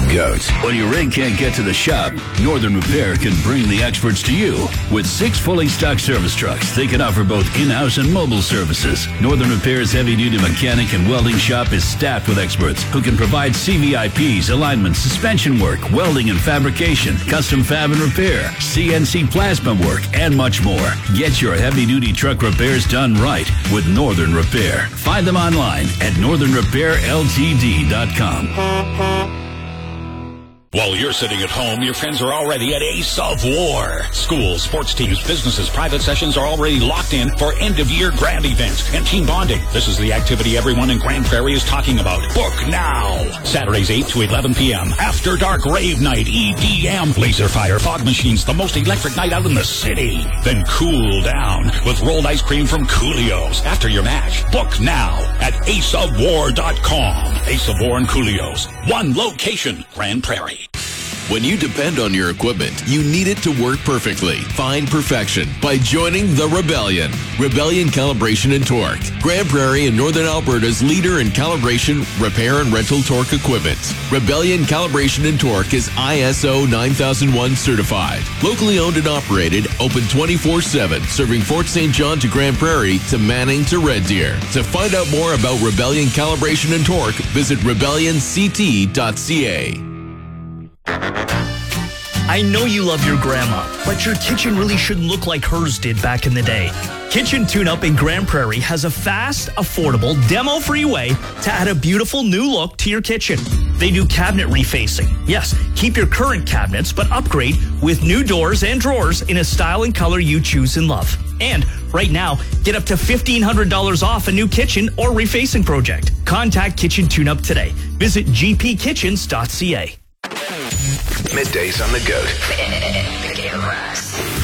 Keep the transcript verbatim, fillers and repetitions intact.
GOAT. When your rig can't get to the shop, Northern Repair can bring the experts to you. With six fully stocked service trucks, they can offer both in-house and mobile services. Northern Repair's heavy-duty mechanic and welding shop is staffed with experts who can provide C V I Ps, alignment, suspension work, welding and fabrication, custom fab and repair, C N C plasma work, and much more. Get your heavy-duty truck repairs done right with Northern Repair. Find them online at northern repair l t d dot com. While you're sitting at home, your friends are already at Ace of War. Schools, sports teams, businesses, private sessions are already locked in for end-of-year grand events and team bonding. This is the activity everyone in Grand Prairie is talking about. Book now. Saturdays eight to eleven p.m. After Dark Rave Night, E D M, Laser Fire, Fog Machines, the most electric night out in the city. Then cool down with rolled ice cream from Coolio's. After your match, book now at ace of war dot com. Ace of War and Coolio's. One location, Grand Prairie. When you depend on your equipment, you need it to work perfectly. Find perfection by joining the Rebellion. Rebellion Calibration and Torque. Grand Prairie and Northern Alberta's leader in calibration, repair, and rental torque equipment. Rebellion Calibration and Torque is I S O nine thousand one certified. Locally owned and operated, open twenty-four seven, serving Fort Saint John to Grand Prairie to Manning to Red Deer. To find out more about Rebellion Calibration and Torque, visit rebellion c t dot c a. I know you love your grandma, but your kitchen really shouldn't look like hers did back in the day. Kitchen Tune-Up in Grand Prairie has a fast, affordable, demo-free way to add a beautiful new look to your kitchen. They do cabinet refacing. Yes, keep your current cabinets, but upgrade with new doors and drawers in a style and color you choose and love. And right now, get up to fifteen hundred dollars off a new kitchen or refacing project. Contact Kitchen Tune-Up today. Visit g p kitchens dot c a. Middays on the GOAT.